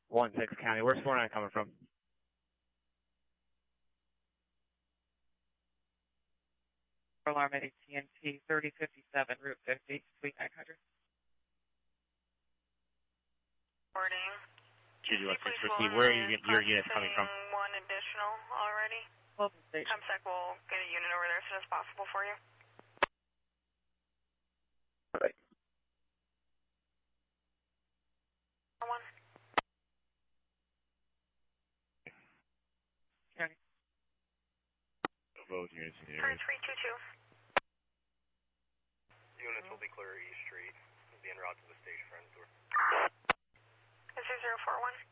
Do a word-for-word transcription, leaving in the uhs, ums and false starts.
one six County. Where's four nine coming from? Alarm at A T and T thirty fifty-seven, Route fifty, Suite nine hundred. Boarding. G G one six fifty. Where are you, your unit coming from? One additional already. Fulton Station. ComSec will get a unit over there as soon as possible for you. All right. One. County. Both units in the Turn area. three two two. Units will be clear East Street. We'll be en route to the station for end tour. Is there zero four one?